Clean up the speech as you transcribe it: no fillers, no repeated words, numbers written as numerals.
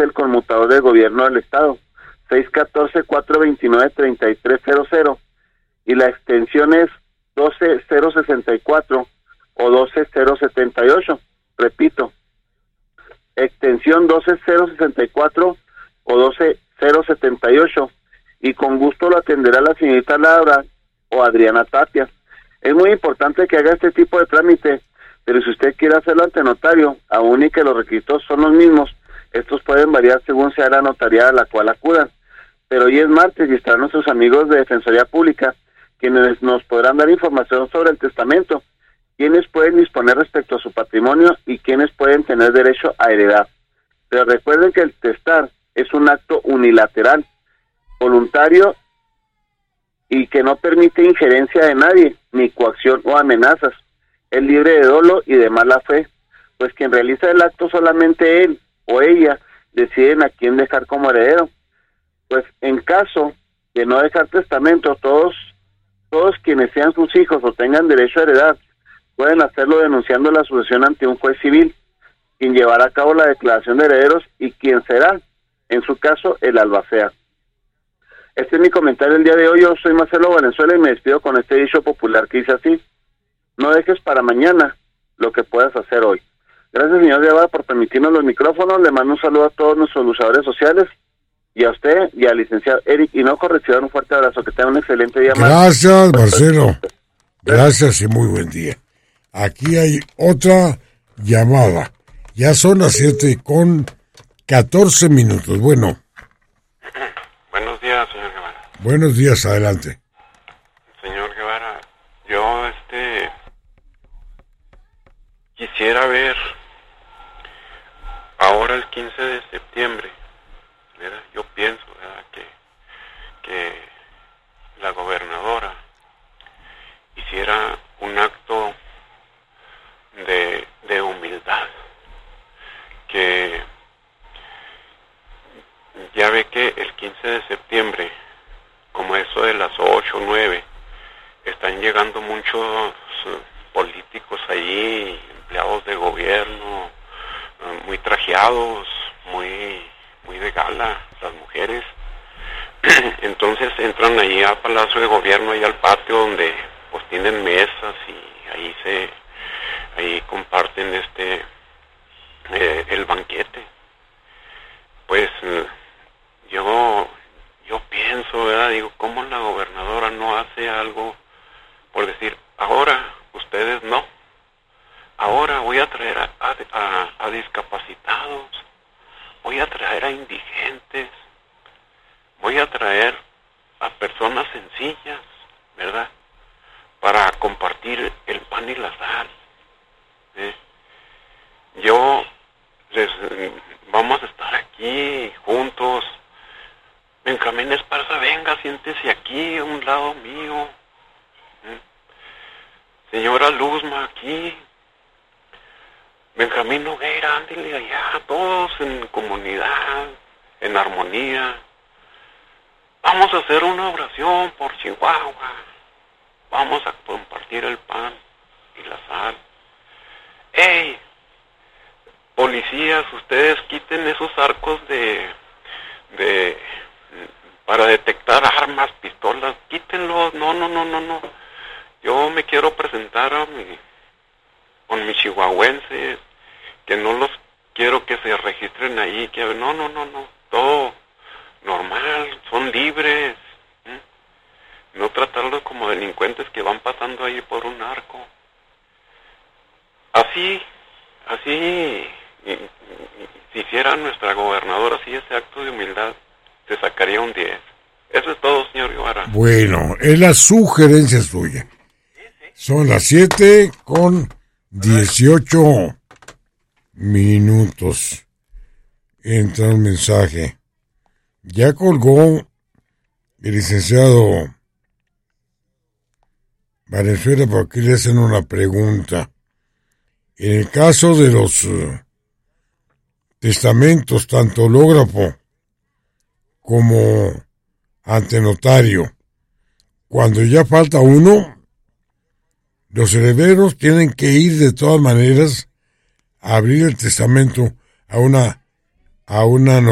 el conmutador del gobierno del estado, 614-429-3300, y la extensión es 12064 o 12078. Repito, extensión 12064 o 12078, y con gusto lo atenderá la señorita Laura o Adriana Tapia. Es muy importante que haga este tipo de trámite, pero si usted quiere hacerlo ante notario, aún y que los requisitos son los mismos, estos pueden variar según sea la notaría a la cual acudan. Pero hoy es martes y estarán nuestros amigos de Defensoría Pública, quienes nos podrán dar información sobre el testamento, quiénes pueden disponer respecto a su patrimonio y quiénes pueden tener derecho a heredar. Pero recuerden que el testar es un acto unilateral, voluntario, y que no permite injerencia de nadie, ni coacción o amenazas. Es libre de dolo y de mala fe, pues quien realiza el acto solamente él o ella deciden a quién dejar como heredero. Pues en caso de no dejar testamento, todos quienes sean sus hijos o tengan derecho a heredar, pueden hacerlo denunciando la sucesión ante un juez civil, quien llevará a cabo la declaración de herederos y quien será, en su caso, el albacea. Este es mi comentario el día de hoy. Yo soy Marcelo Valenzuela y me despido con este dicho popular que dice así: no dejes para mañana lo que puedas hacer hoy. Gracias, señor Guevara, por permitirnos los micrófonos. Le mando un saludo a todos nuestros luchadores sociales y a usted y al licenciado Eric Hinojo. Reciban un fuerte abrazo. Que tengan un excelente día. Gracias, Marcelo. Gracias y muy buen día. Aquí hay otra llamada. Ya son las 7:14. Bueno. Buenos días, señor Guevara. Buenos días, adelante. Señor Guevara, yo quisiera ver ahora el 15 de septiembre, ¿verdad? Yo pienso, ¿verdad?, que la gobernadora hiciera un acto de humildad, que ya ve que el 15 de septiembre, como eso de las 8 o 9, están llegando muchos políticos ahí, empleados de gobierno, muy trajeados, muy de gala, las mujeres. Entonces entran allí al Palacio de Gobierno, ahí al patio donde pues tienen mesas, y ahí comparten el banquete. Pues yo pienso, ¿verdad? Digo, ¿cómo la gobernadora no hace algo por decir, ahora ustedes no? Ahora voy a traer a discapacitados, voy a traer a indigentes, voy a traer a personas sencillas, ¿verdad?, para compartir el pan y la sal. Vamos a estar aquí juntos. Benjamín Esparza, venga, siéntese aquí a un lado mío. Señora Luzma, aquí. Benjamín Nogueira, ándele allá, todos en comunidad, en armonía. Vamos a hacer una oración por Chihuahua. Vamos a compartir el pan y la sal. ¡Ey! Policías, ustedes quiten esos arcos para detectar armas, pistolas, quítenlos. No. Yo me quiero presentar con mis chihuahuenses, que no los quiero que se registren ahí, que no, todo normal, son libres. No tratarlos como delincuentes que van pasando ahí por un arco. Así, si hiciera nuestra gobernadora así ese acto de humildad, te sacaría un 10. Eso es todo, señor Guevara. Bueno, es la sugerencia suya. Son las 7:18. Entra un mensaje. Ya colgó el licenciado Valenzuela, porque le hacen una pregunta. En el caso de los testamentos, tanto hológrafo como ante notario, cuando ya falta uno, los herederos tienen que ir de todas maneras a abrir el testamento a una